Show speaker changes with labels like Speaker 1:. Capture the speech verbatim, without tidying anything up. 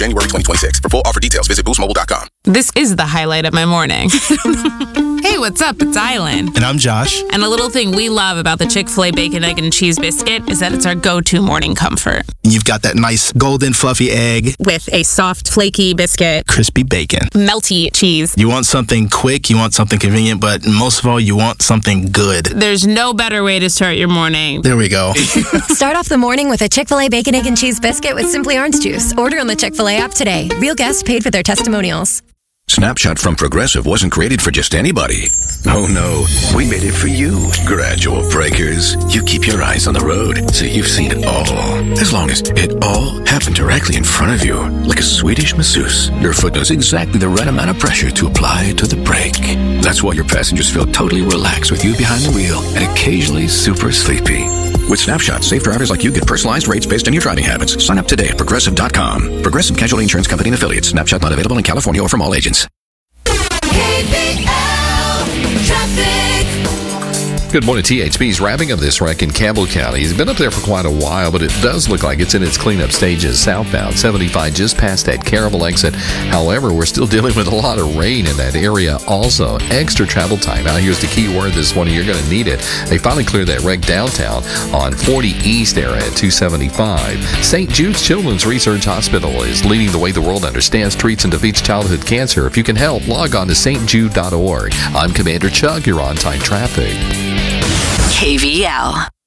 Speaker 1: January twenty twenty-six. For full offer details, visit boost mobile dot com.
Speaker 2: This is the highlight of my morning. Hey, what's up? It's Island.
Speaker 3: And I'm Josh.
Speaker 2: And a little thing we love about the Chick-fil-A Bacon, Egg, and Cheese Biscuit is that it's our go-to morning comfort.
Speaker 3: You've got that nice golden fluffy egg
Speaker 2: With a soft, flaky biscuit.
Speaker 3: crispy bacon.
Speaker 2: Melty cheese.
Speaker 3: You want something quick, you want something convenient, but most of all, you want something good.
Speaker 2: There's no better way to start your morning.
Speaker 3: There we go.
Speaker 4: Start off the morning with a Chick-fil-A Bacon, Egg, and Cheese Biscuit with Simply Orange Juice. Order on the Chick-fil-A app today. Real guests paid for their testimonials.
Speaker 5: Snapshot from Progressive wasn't created for just anybody. Oh no, we made it for you. Gradual breakers. You keep your eyes on the road, so you've seen it all. As long as it all happened directly in front of you, like a Swedish masseuse, your foot knows exactly the right amount of pressure to apply to the brake. That's why your passengers feel totally relaxed with you behind the wheel and occasionally super sleepy. With Snapshot, safe drivers like you get personalized rates based on your driving habits. Sign up today at Progressive dot com. Progressive Casualty Insurance Company and Affiliates. Snapshot not available in California or from all agents.
Speaker 6: K B L Traffic.
Speaker 7: Good morning. T H B's wrapping up this wreck in Campbell County. He's been up there for quite a while, but it does look like it's in its cleanup stages. Southbound seventy-five just past that Caravel exit. However, we're still dealing with a lot of rain in that area also. Extra travel time. Now, here's the key word this morning. You're going to need it. They finally cleared that wreck downtown on forty East area at two seventy-five. Saint Jude's Children's Research Hospital is leading the way the world understands, treats, and defeats childhood cancer. If you can help, log on to st jude dot org. I'm Commander Chuck. You're on time traffic.
Speaker 8: K V L.